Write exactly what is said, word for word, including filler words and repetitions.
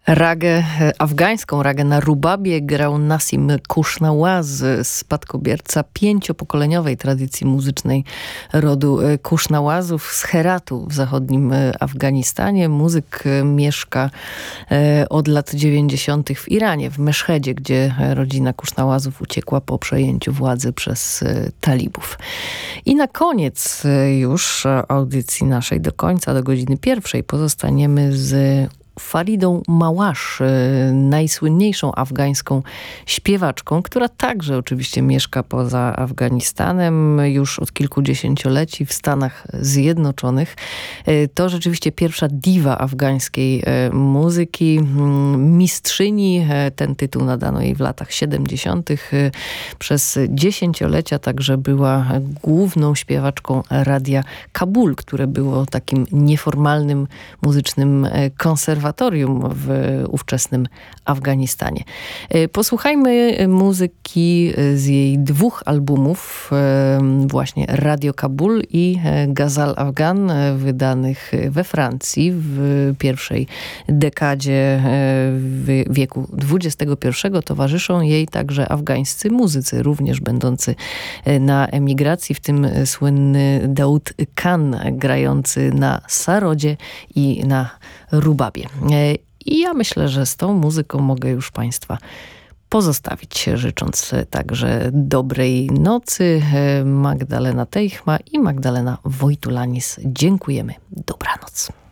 Ragę, afgańską ragę na rubabie grał Nasim Kushnawaz, spadkobierca pięciopokoleniowej tradycji muzycznej rodu Kushnawazów z Heratu w zachodnim Afganistanie. Muzyk mieszka od lat dziewięćdziesiątych w Iranie, w Meszhedzie, gdzie rodzina Kushnawazów uciekła po przejęciu władzy przez talibów. I na koniec już audycji naszej, do końca, do godziny pierwszej, pozostaniemy z Faridą Małasz, najsłynniejszą afgańską śpiewaczką, która także oczywiście mieszka poza Afganistanem już od kilkudziesięcioleci w Stanach Zjednoczonych. To rzeczywiście pierwsza diwa afgańskiej muzyki, mistrzyni. Ten tytuł nadano jej w latach siedemdziesiątych. Przez dziesięciolecia także była główną śpiewaczką Radia Kabul, które było takim nieformalnym muzycznym konserwatorium w ówczesnym Afganistanie. Posłuchajmy muzyki z jej dwóch albumów, właśnie Radio Kabul i Ghazal Afgan, wydanych we Francji w pierwszej dekadzie wieku dwudziestego pierwszego. Towarzyszą jej także afgańscy muzycy, również będący na emigracji, w tym słynny Daud Khan, grający na sarodzie i na rubabie. I ja myślę, że z tą muzyką mogę już Państwa pozostawić, życząc także dobrej nocy. Magdalena Teichma i Magdalena Wojtulanis. Dziękujemy. Dobranoc.